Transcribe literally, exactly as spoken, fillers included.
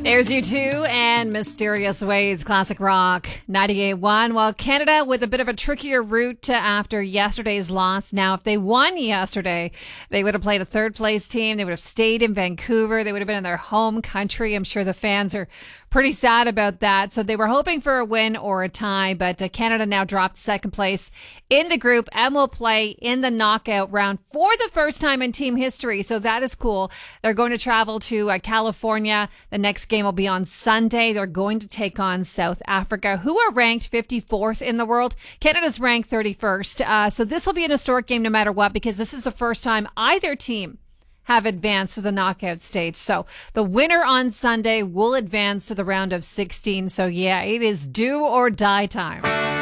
There's U two and Mysterious Ways, classic rock, ninety-eight point one. Well, Canada with a bit of a trickier route after yesterday's loss. Now, if they won yesterday, they would have played a third place team. They would have stayed in Vancouver. They would have been in their home country. I'm sure the fans are pretty sad about that. So they were hoping for a win or a tie, but uh, Canada now dropped second place in the group and will play in the knockout round for the first time in team history. So that is cool. They're going to travel to uh, California. The next game will be on Sunday. They're going to take on South Africa, who are ranked fifty-fourth in the world. Canada's ranked thirty-first. Uh, so this will be an historic game no matter what, because this is the first time either team have advanced to the knockout stage. So the winner on Sunday will advance to the round of sixteen. So yeah, it is do or die time.